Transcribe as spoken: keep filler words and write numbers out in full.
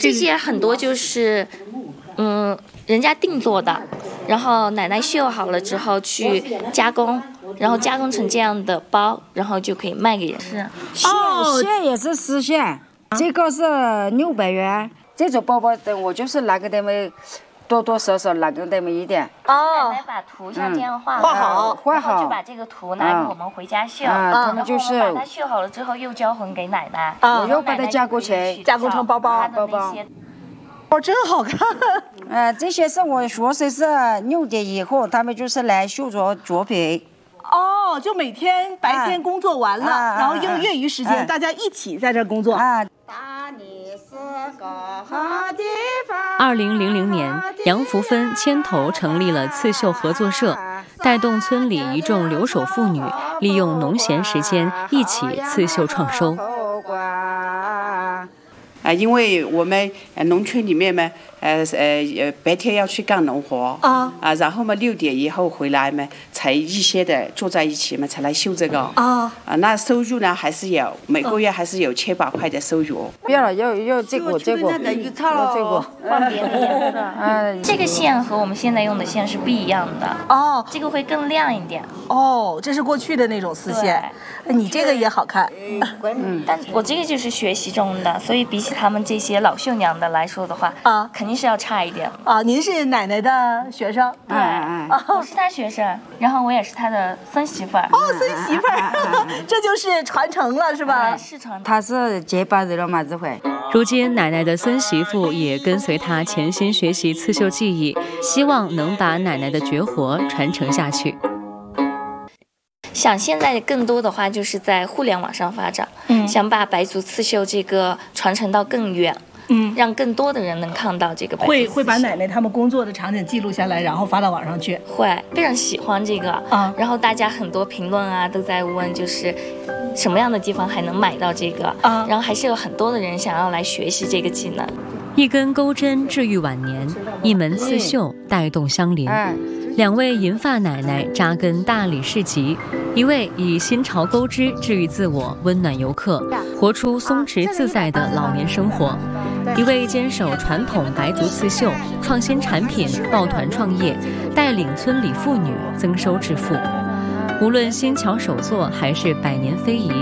这些很多就是嗯人家定做的，然后奶奶绣好了之后去加工，然后加工成这样的包，然后就可以卖给人。是哦，线也是丝线，这个是六百元。这种包包的我就是拿给他们多多少少拿给他们一点。 哦，奶奶把图像这样画画好， 画好， 就把这个图拿给我们回家绣。 啊，他们就是把它绣好了之后又交还给奶奶， 我又把它加工成加工成包包包包。 哦，真好看。 呃，这些是我学生是六点以后，他们就是来绣着作品。 哦，就每天白天工作完了， 啊、 然后用业余时间、啊、大家一起在这工作。 啊。 二零零零年，杨福芬牵头成立了刺绣合作社，带动村里一众留守妇女利用农闲时间一起刺绣创收。 啊，因为我们农村里面嘛，呃呃白天要去干农活啊，啊，然后嘛六点以后回来嘛，才一些的坐在一起嘛，才来绣这个啊啊，那收入呢还是有，每个月还是有千把块的收入。 不要了，要要这个这个，要这个换别的颜色。嗯，这个线和我们现在用的线是不一样的哦，这个会更亮一点。 哦，这是过去的那种丝线，你这个也好看。 嗯，但我这个就是学习中的，所以比起他们这些老绣娘的来说的话，啊，肯定是要差一点啊。您是奶奶的学生？ 对，嗯嗯、我是她学生，然后我也是她的孙媳妇儿。 哦，孙媳妇儿，这就是传承了，是吧？ 是传承。 她是接班人了嘛，这回。 如今，奶奶的孙媳妇也跟随她潜心学习刺绣技艺，希望能把奶奶的绝活传承下去。 想现在更多的话就是在互联网上发展，嗯，想把白族刺绣这个传承到更远，嗯，让更多的人能看到这个白族刺绣。 会会把奶奶他们工作的场景记录下来，然后发到网上去。 会，非常喜欢这个啊。然后大家很多评论啊都在问，就是什么样的地方还能买到这个啊？然后还是有很多的人想要来学习这个技能。 一根钩针治愈晚年，一门刺绣带动乡邻。两位银发奶奶扎根大理市集，一位以新潮钩织治愈自我，温暖游客，活出松弛自在的老年生活；一位坚守传统白族刺绣，创新产品，抱团创业，带领村里妇女增收致富。无论新桥手作还是百年非遗，